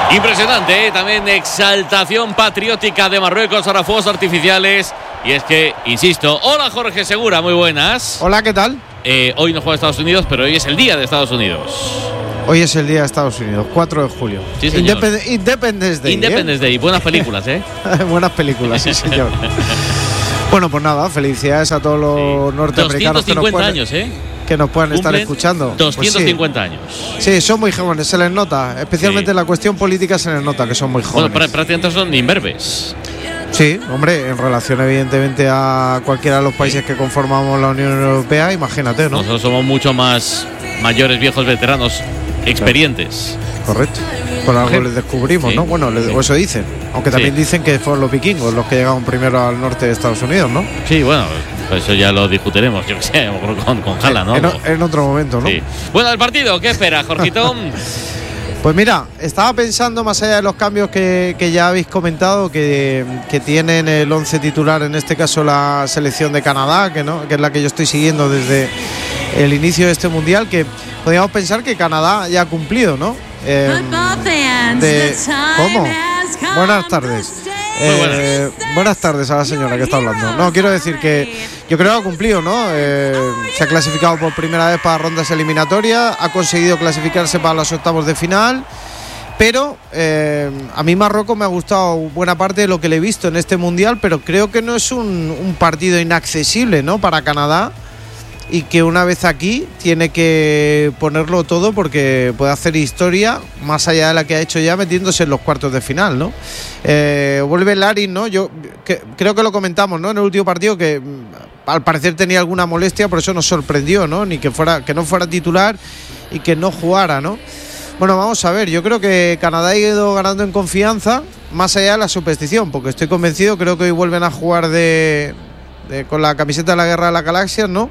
Impresionante, ¿eh? También exaltación patriótica de Marruecos, ahora fuegos artificiales. Y es que, insisto, hola Jorge Segura, muy buenas. Hola, ¿qué tal? Hoy no juega Estados Unidos, pero hoy es el día de Estados Unidos. Hoy es el día de Estados Unidos, 4 de julio. Sí, señor. Independence Day. Independence Day, buenas películas, ¿eh? Buenas películas, sí, señor. Bueno, pues nada, felicidades a todos los norteamericanos 250 años, ¿eh? Que nos puedan estar escuchando. 250 pues años. Sí, son muy jóvenes, se les nota. Especialmente en la cuestión política se les nota que son muy jóvenes. Bueno, prácticamente son imberbes. Sí, hombre, en relación evidentemente a cualquiera de los países que conformamos la Unión Europea, imagínate, ¿no? Nosotros somos mucho más mayores, viejos, veteranos, experientes. Correcto. Por algo les descubrimos, ¿no? Bueno, o eso dicen. Aunque también dicen que fueron los vikingos los que llegaron primero al norte de Estados Unidos, ¿no? Sí, bueno, pues eso ya lo discutiremos, yo qué sé, con Jala, ¿no? En otro momento, ¿no? Sí. Bueno, el partido, ¿qué espera, Jorgito? Pues mira, estaba pensando, más allá de los cambios que ya habéis comentado, que tienen el 11 titular, en este caso la selección de Canadá, que es la que yo estoy siguiendo desde el inicio de este mundial, que podríamos pensar que Canadá ya ha cumplido, ¿no? ¿Cómo? Buenas tardes. Buenas tardes a la señora que está hablando. No, quiero decir que yo creo que ha cumplido, ¿no? Se ha clasificado por primera vez para rondas eliminatorias, ha conseguido clasificarse para los octavos de final, pero a mí Marruecos me ha gustado buena parte de lo que le he visto en este mundial, pero creo que no es un partido inaccesible, ¿no? Para Canadá, y que una vez aquí tiene que ponerlo todo porque puede hacer historia más allá de la que ha hecho ya metiéndose en los cuartos de final, ¿no? Vuelve Larin, ¿no? Yo creo que lo comentamos, ¿no? En el último partido, que al parecer tenía alguna molestia, por eso nos sorprendió, ¿no? Que no fuera titular y que no jugara, ¿no? Bueno, vamos a ver, yo creo que Canadá ha ido ganando en confianza más allá de la superstición, porque estoy convencido, creo que hoy vuelven a jugar con la camiseta de la Guerra de las Galaxias, ¿no?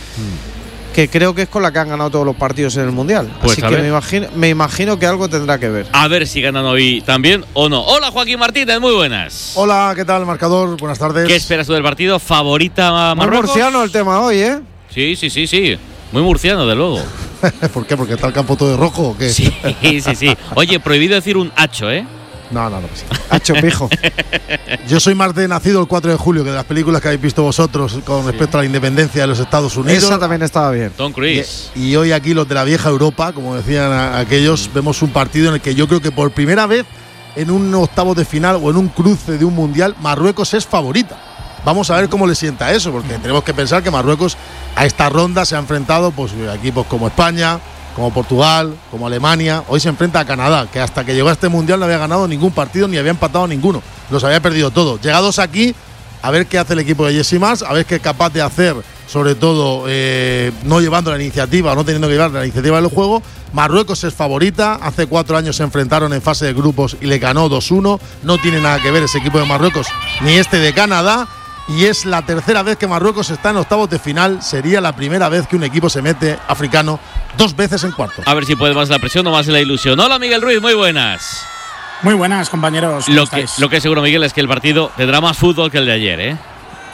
Que creo que es con la que han ganado todos los partidos en el Mundial. Pues así que me imagino que algo tendrá que ver. A ver si ganan hoy también o no. Hola, Joaquín Martínez, muy buenas. Hola, ¿qué tal, marcador? Buenas tardes. ¿Qué esperas tú del partido? ¿Favorita Marruecos? Muy murciano el tema hoy, ¿eh? Sí. Muy murciano, de luego. ¿Por qué? ¿Porque está el campo todo de rojo o qué? Sí. Oye, prohibido decir un hacho, ¿eh? No. Sí. Hacho pijo. Yo soy más de nacido el 4 de julio que de las películas que habéis visto vosotros con respecto a la independencia de los Estados Unidos. Esa también estaba bien. Tom Cruise. Y hoy aquí los de la vieja Europa, como decían aquellos, vemos un partido en el que yo creo que por primera vez en un octavo de final o en un cruce de un mundial, Marruecos es favorita. Vamos a ver cómo le sienta eso, porque tenemos que pensar que Marruecos a esta ronda se ha enfrentado pues equipos como España, como Portugal, como Alemania. Hoy se enfrenta a Canadá, que hasta que llegó a este mundial no había ganado ningún partido ni había empatado ninguno. Los había perdido todos. Llegados aquí, a ver qué hace el equipo de Jesse Marsch, a ver qué es capaz de hacer, sobre todo no llevando la iniciativa o no teniendo que llevar la iniciativa del juego. Marruecos es favorita. Hace 4 años se enfrentaron en fase de grupos y le ganó 2-1. No tiene nada que ver ese equipo de Marruecos ni este de Canadá. Y es la tercera vez que Marruecos está en octavos de final. Sería la primera vez que un equipo se mete africano 2 veces en cuartos. A ver si puede más la presión o más la ilusión. Hola, Miguel Ruiz, muy buenas. Muy buenas, compañeros. Lo que es seguro, Miguel, es que el partido tendrá más fútbol que el de ayer, ¿eh?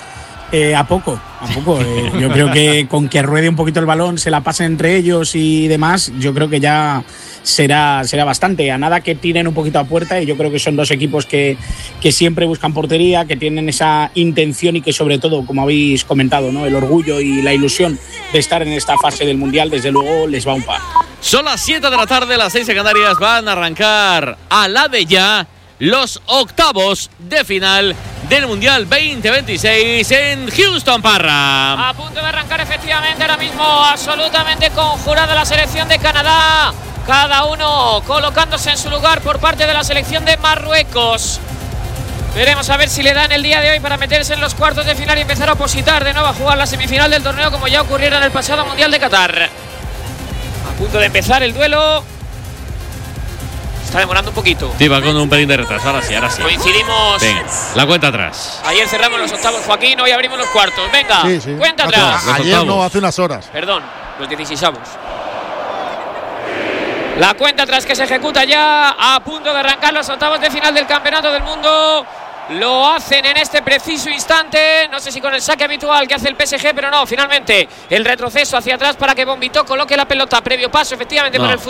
A poco. Yo creo que con que ruede un poquito el balón, se la pasen entre ellos y demás, yo creo que ya será bastante. A nada que tiren un poquito a puerta, y yo creo que son dos equipos que siempre buscan portería, que tienen esa intención y que, sobre todo, como habéis comentado, ¿no? El orgullo y la ilusión de estar en esta fase del Mundial, desde luego les va un par. Son las 7 de la tarde, las 6 en Canarias. Van a arrancar a la de ya los octavos de final del Mundial 2026 en Houston, Parra. A punto de arrancar, efectivamente, ahora mismo absolutamente conjurada la selección de Canadá. Cada uno colocándose en su lugar por parte de la selección de Marruecos. Veremos a ver si le dan el día de hoy para meterse en los cuartos de final y empezar a opositar de nuevo a jugar la semifinal del torneo, como ya ocurriera en el pasado Mundial de Qatar. A punto de empezar el duelo. Está demorando un poquito. Sí, va con un pelín de retraso. Ahora sí. Coincidimos. Venga, la cuenta atrás. Ayer cerramos los octavos, Joaquín. Hoy abrimos los cuartos. Venga, sí. Cuenta atrás. Ayer no, hace unas horas. Perdón, los 16avos. La cuenta atrás que se ejecuta ya. A punto de arrancar los octavos de final del Campeonato del Mundo. Lo hacen en este preciso instante. No sé si con el saque habitual que hace el PSG, pero no, finalmente el retroceso hacia atrás para que Bombito coloque la pelota. Previo paso, efectivamente, para el